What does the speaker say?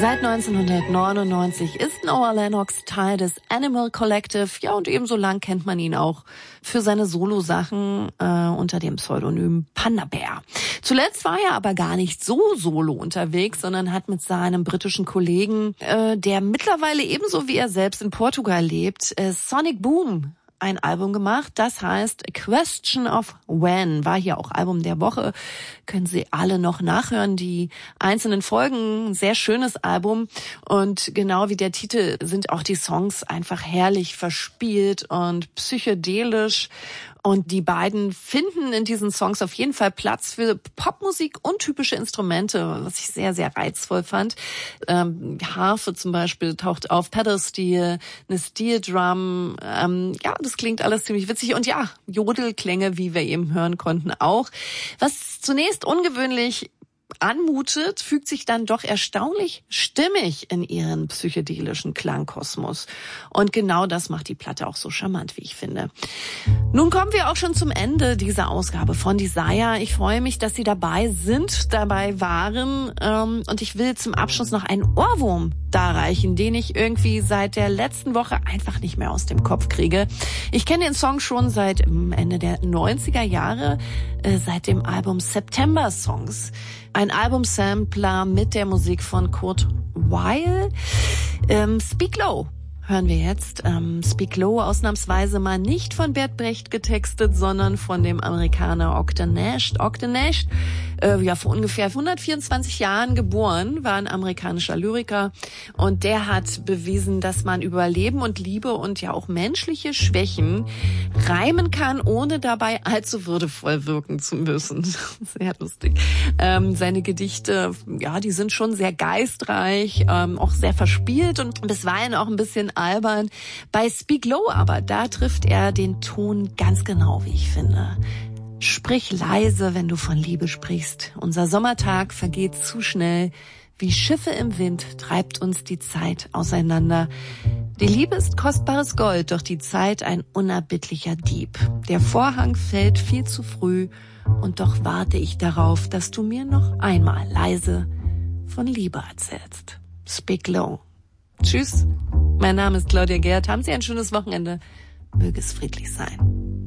Seit 1999 ist Noah Lennox Teil des Animal Collective. Ja, und ebenso lang kennt man ihn auch für seine Solo-Sachen unter dem Pseudonym Panda Bear. Zuletzt war er aber gar nicht so solo unterwegs, sondern hat mit seinem britischen Kollegen, der mittlerweile ebenso wie er selbst in Portugal lebt, Sonic Boom, ein Album gemacht, das heißt A Question of When, war hier auch Album der Woche, können Sie alle noch nachhören, die einzelnen Folgen, ein sehr schönes Album und genau wie der Titel sind auch die Songs einfach herrlich verspielt und psychedelisch. Und die beiden finden in diesen Songs auf jeden Fall Platz für Popmusik und typische Instrumente, was ich sehr, sehr reizvoll fand. Harfe zum Beispiel taucht auf, Pedal-Steel, eine Steel-Drum. Ja, das klingt alles ziemlich witzig. Und ja, Jodelklänge, wie wir eben hören konnten, auch. Was zunächst ungewöhnlich anmutet, fügt sich dann doch erstaunlich stimmig in ihren psychedelischen Klangkosmos. Und genau das macht die Platte auch so charmant, wie ich finde. Nun kommen wir auch schon zum Ende dieser Ausgabe von Desire. Ich freue mich, dass Sie dabei waren. Und ich will zum Abschluss noch einen Ohrwurm darreichen, den ich irgendwie seit der letzten Woche einfach nicht mehr aus dem Kopf kriege. Ich kenne den Song schon seit Ende der 90er Jahre, seit dem Album September Songs. Ein Albumsampler mit der Musik von Kurt Weill. Speak Low hören wir jetzt. Speak Low ausnahmsweise mal nicht von Bert Brecht getextet, sondern von dem Amerikaner Ogden Nash. Ogden Nash, vor ungefähr 124 Jahren geboren, war ein amerikanischer Lyriker und der hat bewiesen, dass man über Leben und Liebe und ja auch menschliche Schwächen reimen kann, ohne dabei allzu würdevoll wirken zu müssen. Sehr lustig. Seine Gedichte, ja, die sind schon sehr geistreich, auch sehr verspielt und bisweilen auch ein bisschen albern. Bei Speak Low aber, da trifft er den Ton ganz genau, wie ich finde. Sprich leise, wenn du von Liebe sprichst. Unser Sommertag vergeht zu schnell. Wie Schiffe im Wind treibt uns die Zeit auseinander. Die Liebe ist kostbares Gold, doch die Zeit ein unerbittlicher Dieb. Der Vorhang fällt viel zu früh und doch warte ich darauf, dass du mir noch einmal leise von Liebe erzählst. Speak Low. Tschüss, mein Name ist Claudia Gerd. Haben Sie ein schönes Wochenende. Möge es friedlich sein.